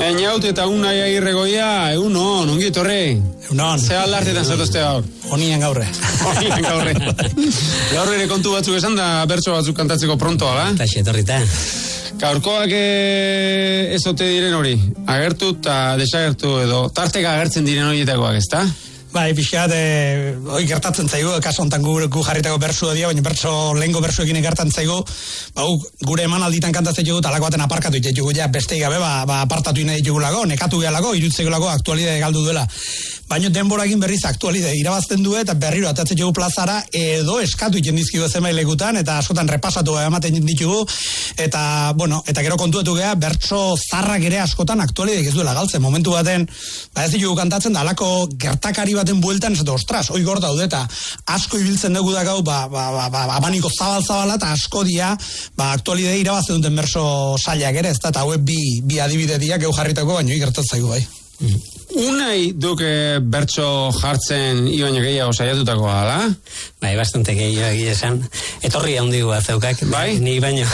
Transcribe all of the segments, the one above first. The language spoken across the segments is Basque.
Einaut eta unai agirregoia, egunon, ongi etorri. Egunon. Ze aldartetan zatozte gaur? Honien gaurre. Gaur ere kontu batzuk esan da, bertso batzuk kantatzeko pronto, ala? Taxe, etorrita. Gaurkoak ez ote diren hori, agertu eta desagertu edo, tarteka agertzen diren horietakoak, ezta? Bai, pixkat, hoi gertatzen zaigu, kaso hontan gu jarritako bertsua dira, baina lehengo bertsuekin gertatzen zaigu, gure emanalditan kantatzen dugu, talako baten aparkatu ditugu, ja, beste gabe, apartatu nahi ditugulako, nekatu gehalako, irutzegulako, aktualidade galdu duela. Baina denborakin berriz aktualidade irabazten du eta berriro atatzen dugu plazara, edo eskatu iten dizkigu zenbait lekutan, eta askotan repasatu ematen ditugu, eta, eta gero kontuetu geha, bertso zarrak ere askotan aktualidade ez duela galtzen, momentu baten, ez ditugu kantatzen, da alako gertakari baten bueltan, ez ostras, hoi gor daude, eta asko ibiltzen dugu da gau, abaniko zabal-zabala, eta asko dia, aktualidade irabazten duten berso sailak ere, ez da, eta hauek bi adibide diak geu jarritako, baina hoi gertatzen zaigu bai. Unai duke bertso jartzen ibaino gehiago saiatutako ala? Bai, bastante gehiago esan. Etorri handigu zeukak. Bai? Ni baino.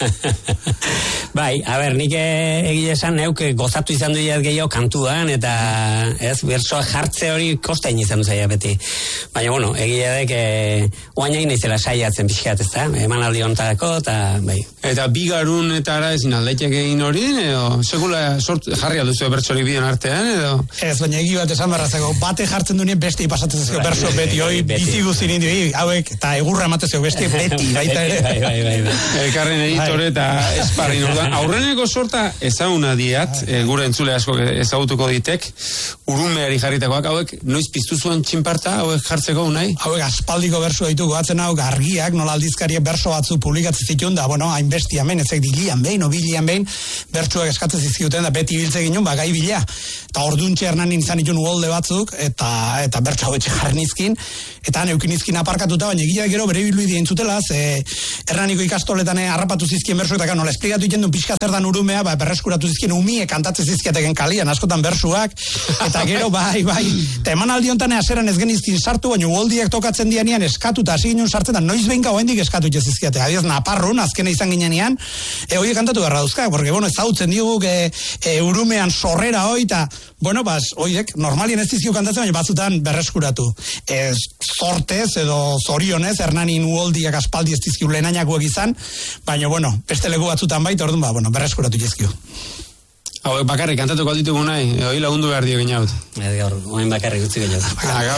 Bai, a ber, nik egia esan neuk gozatu izan du gehiago kantuan, eta ez, bertsoa jartze hori kostain izan du zaila beti. Baina, bueno, egia dek oainain izela saiatzen pixkat, ez da? Emanaldi hontako, eta bai. Eta bigarun eta ara ezin aldaitek egin hori, edo sekula jarri alduzu bertso hori bion artean, edo? Ez, baina egi bat esan barrazeko, bate jartzen duen beste ipasatzen zezko berso beti, hoi bizi guztin indi, hauek, eta egurra ematezio beste beti, baita ere. Bai. Elkarren editore eta esparrin orduan. Aurreneko sorta ezaguna diat, gure entzule asko ezagutuko ditek, urumeari jarritakoak, hauek noiz piztu zuen txinparta, hauek jartzeko unai? Hauek aspaldiko berso ditugu, atzen hau argiak, nola aldizkariek berso batzu publikatzen zituen, da, hainbesti hemen, ezek dilian behin, obilian behin, bertsuak eskatzen zizkiuten, da beti biltze ginen, gai bila. Eta orduntxe hernanin izan itun uolde batzuk, eta bertso hau etxe jarnizkin, eta neukin izkin aparkatuta, baina egia gero bere bilu idien zutela, hernaniko ikastoletan harrapatu zizkien bersu, eta nola esplikatu iten duen pixka zer dan urumea, berreskuratu zizkien umie kantatzen zizkiateken kalian, askotan bersuak, eta gero bai, eta emanaldi honetan aseran ez genizkin sartu, baina uoldiek tokatzen dianean eskatu, eta hasi ginen sartzen, noiz behinka oendik eskatu itxe zizkiate, adiaz naparrun, azkena izan ginean, hori kantatu berra duzkak, porque, ezautzen diguk urumean sorrera hoi, eta, oiek, normalien ez dizkio kantatzen, baina batzutan berreskuratu. Zortez edo zorionez, hernanin uoldiak aspaldi ez dizkio lehenainakoak izan, baina, beste leku batzutan baita, orduan, berreskuratu dizkio. Hauek bakarrik kantatuko alditugu nahi, hoi lagundu behar dio ginaut. Gaur, oain bakarrik utzi ginaut.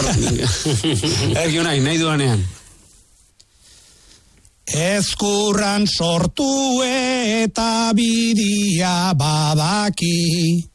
Gaur, nahi duanean. Ezkurran sortu eta bidia badaki.